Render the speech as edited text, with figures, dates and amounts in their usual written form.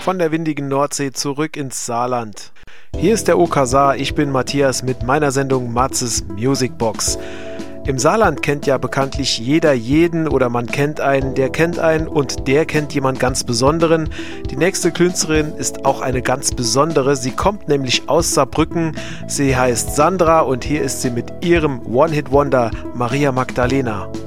von der windigen Nordsee zurück ins Saarland. Hier ist der Okazar, ich bin Matthias mit meiner Sendung Matzes Musicbox. Im Saarland kennt ja bekanntlich jeder jeden oder man kennt einen, der kennt einen und der kennt jemand ganz Besonderen. Die nächste Künstlerin ist auch eine ganz besondere. Sie kommt nämlich aus Saarbrücken. Sie heißt Sandra und hier ist sie mit ihrem One-Hit-Wonder Maria Magdalena.